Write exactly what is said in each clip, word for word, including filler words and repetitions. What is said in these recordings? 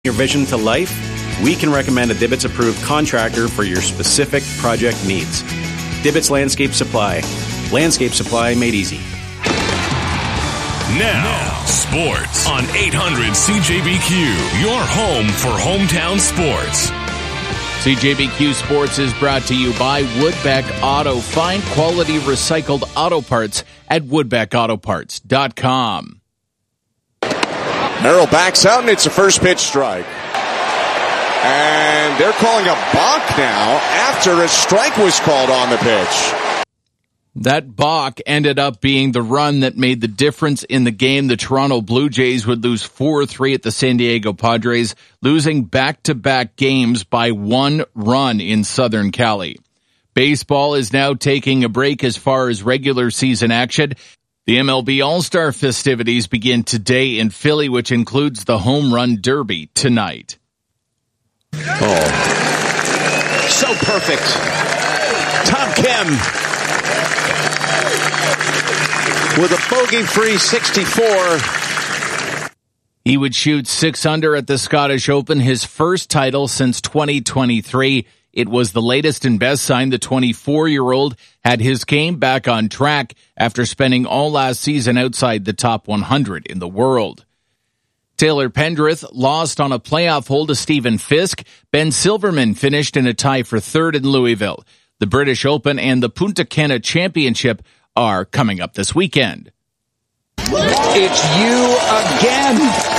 your vision to life, we can recommend a Dibbits-approved contractor for your specific project needs. Dibbits Landscape Supply. Landscape supply made easy. Now, sports on eight hundred C J B Q, your home for hometown sports. C J B Q Sports is brought to you by Woodbeck Auto. Find quality recycled auto parts at woodbeck auto parts dot com. Merrill backs out, and it's a first pitch strike. And they're calling a balk now after a strike was called on the pitch. That balk ended up being the run that made the difference in the game. The Toronto Blue Jays would lose four three at the San Diego Padres, losing back-to-back games by one run in Southern Cali. Baseball is now taking a break as far as regular season action. The M L B All-Star festivities begin today in Philly, which includes the Home Run Derby tonight. Oh, so perfect. Tom Kim with a bogey-free sixty-four. He would shoot six under at the Scottish Open, his first title since twenty twenty-three. It was the latest and best sign. The twenty-four-year-old had his game back on track after spending all last season outside the top one hundred in the world. Taylor Pendrith lost on a playoff hole to Stephen Fisk. Ben Silverman finished in a tie for third in Louisville. The British Open and the Punta Cana Championship are coming up this weekend. It's you again.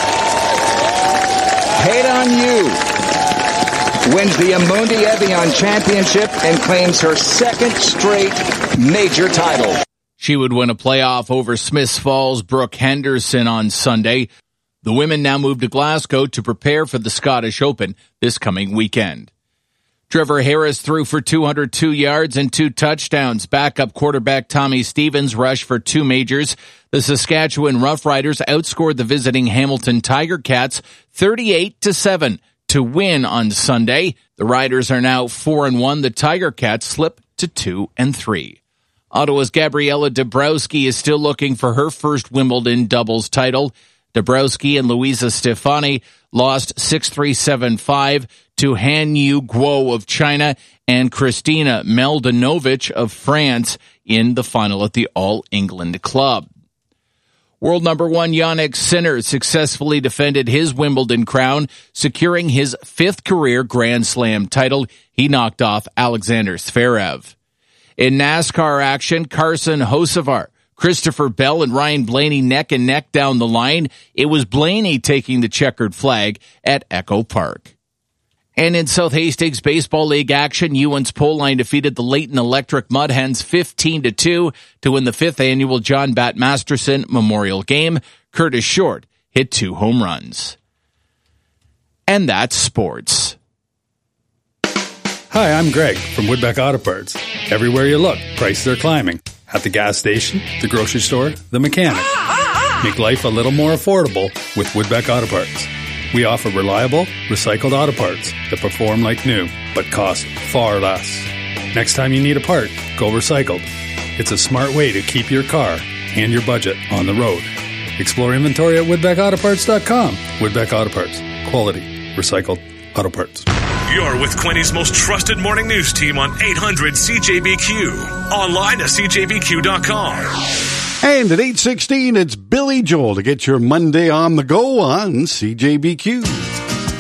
Hate on you. Wins the Amundi Evian Championship and claims her second straight major title. She would win a playoff over Smiths Falls' Brooke Henderson on Sunday. The women now move to Glasgow to prepare for the Scottish Open this coming weekend. Trevor Harris threw for two hundred two yards and two touchdowns. Backup quarterback Tommy Stevens rushed for two majors. The Saskatchewan Roughriders outscored the visiting Hamilton Tiger Cats thirty-eight to seven to win on Sunday. The Riders are now four and one. The Tiger Cats slip to two and three. Ottawa's Gabriella Dabrowski is still looking for her first Wimbledon doubles title. Dabrowski and Luisa Stefani lost six three seven five to Han Yu Guo of China and Kristina Mladenovic of France in the final at the All England Club. World number one Jannik Sinner successfully defended his Wimbledon crown, securing his fifth career Grand Slam title. He knocked off Alexander Zverev. In NASCAR action, Carson Hocevar, Christopher Bell, and Ryan Blaney neck and neck down the line. It was Blaney taking the checkered flag at Echo Park. And in South Hastings Baseball League action, Ewan's Poleline defeated the Leighton Electric Mudhens fifteen to two to win the fifth annual John Bat Masterson Memorial Game. Curtis Short hit two home runs. And that's sports. Hi, I'm Greg from Woodbeck Auto Parts. Everywhere you look, prices are climbing. At the gas station, the grocery store, the mechanic. Make life a little more affordable with Woodbeck Auto Parts. We offer reliable, recycled auto parts that perform like new, but cost far less. Next time you need a part, go recycled. It's a smart way to keep your car and your budget on the road. Explore inventory at woodbeck auto parts dot com. Woodbeck Auto Parts. Quality. Recycled auto parts. You're with Quinny's most trusted morning news team on eight hundred C J B Q. Online at C J B Q dot com. And at eight sixteen, it's Billy Joel to get your Monday on the go on C J B Q.